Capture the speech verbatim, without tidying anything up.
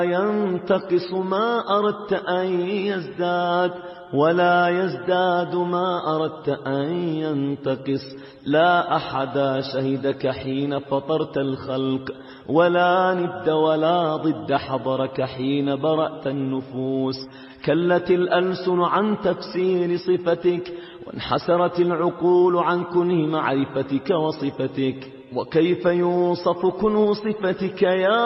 ينتقص ما أردت أن يزداد، ولا يزداد ما أردت أن ينتقص. لا أحد شهدك حين فطرت الخلق، ولا ند ولا ضد حضرك حين برأت النفوس. كلت الألسن عن تفسير صفتك، وانحسرت العقول عن كنه معرفتك وصفتك. وكيف يوصف كنه صفتك يا